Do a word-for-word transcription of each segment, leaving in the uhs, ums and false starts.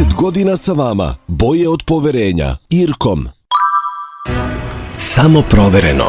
trideset godina sa vama. Boje od poverenja. Irkom. Samo provereno.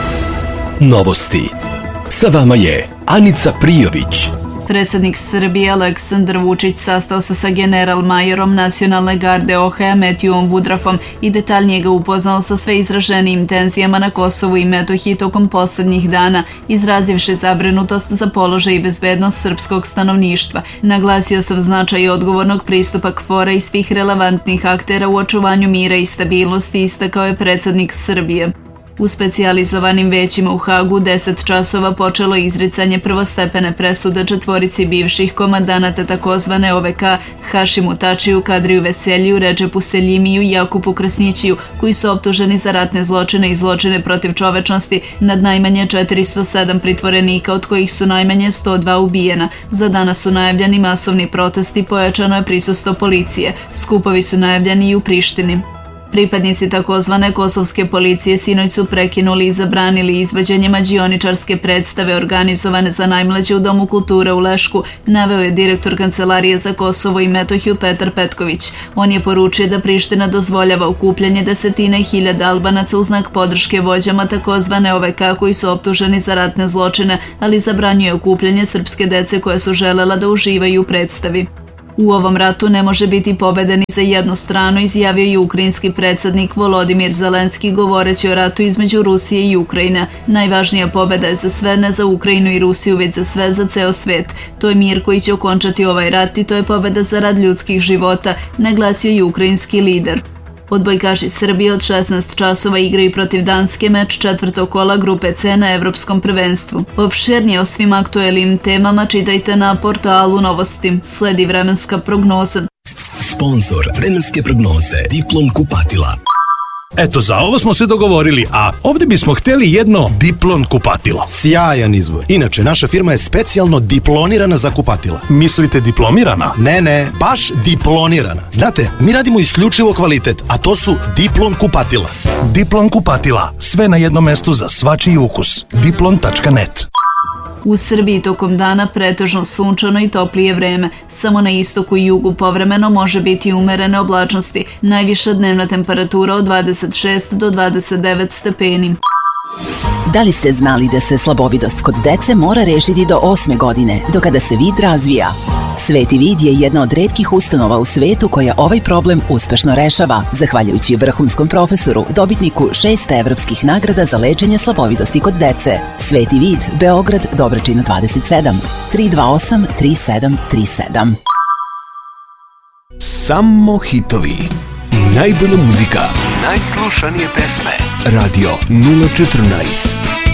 Novosti. Sa vama je Anica Prijović. Predsjednik Srbije Aleksandar Vučić sastao se sa general-majorom Nacionalne garde O H A Matthewom Woodruffom i detaljnije ga upoznao sa sve izraženijim tenzijama na Kosovu i Metohiji tokom posljednjih dana, izrazivši zabrinutost za položaj i bezbednost srpskog stanovništva. Naglasio sam značaj odgovornog pristupa K F O R-a i svih relevantnih aktera u očuvanju mira i stabilnosti, istakao je predsjednik Srbije. U specijalizovanim većima u Hagu deset časova počelo izricanje prvostepene presude četvorici bivših komandanata takozvane O V K, Hašimu Tačiju, Kadriju Veseljiju, Redžepu Seljimiju i Jakupu Krsnićiju, koji su optuženi za ratne zločine i zločine protiv čovečnosti nad najmanje četiristo sedam pritvorenika, od kojih su najmanje sto dva ubijena. Za danas su najavljeni masovni protesti, pojačano je prisustvo policije. Skupovi su najavljeni i u Prištini. Pripadnici takozvane kosovske policije sinoć su prekinuli i zabranili izvođenje mađioničarske predstave organizovane za najmlađe u Domu kulture u Lešku, naveo je direktor Kancelarije za Kosovo i Metohiju Petar Petković. On je poručio da Priština dozvoljava okupljanje desetine hiljada Albanaca u znak podrške vođama takozvane O V K koji su optuženi za ratne zločine, ali zabranjuje okupljanje srpske dece koje su želela da uživaju u predstavi. U ovom ratu ne može biti pobede ni za jednu stranu, izjavio je ukrajinski predsjednik Volodimir Zelenski govoreći o ratu između Rusije i Ukrajine. Najvažnija pobeda je za sve, ne za Ukrajinu i Rusiju, već za sve, za ceo svet. To je mir koji će okončati ovaj rat i to je pobeda za rad ljudskih života, naglasio je ukrajinski lider. Odbojkaši Srbije od šesnaest časova igraju protiv Danske meč četvrtog kola grupe C na Evropskom prvenstvu. Opširnije o svim aktuelnim temama čitajte na portalu Novosti. Sledi vremenska prognoza. Sponzor vremenske prognoze Diplom kupatila. Eto, za ovo smo se dogovorili, a ovdje bismo htjeli jedno Diplon kupatilo. Sjajan izbor. Inače, naša firma je specijalno diplonirana za kupatila. Mislite diplomirana? Ne, ne, baš diplonirana. Znate, mi radimo isključivo kvalitet, a to su Diplon kupatila. Diplon kupatila. Sve na jednom mestu za svačiji ukus. diplon tačka net. U Srbiji tokom dana pretežno sunčano i toplije vreme. Samo na istoku i jugu povremeno može biti umerene oblačnosti. Najviša dnevna temperatura od dvadeset šest do dvadeset devet stepeni. Da li ste znali da se slabovidost kod dece mora rešiti do osme godine, do kada se vid razvija? Sveti vid je jedna od retkih ustanova u svetu koja ovaj problem uspešno rešava, zahvaljujući vrhunskom profesoru, dobitniku šest evropskih nagrada za lečenje slabovidosti kod dece. Sveti vid, Beograd, Dobračina dvadeset sedam, tri dva osam tri sedam tri sedam. Samo hitovi. Najbolja muzika. Najslušanije pesme. Radio nula četrnaest.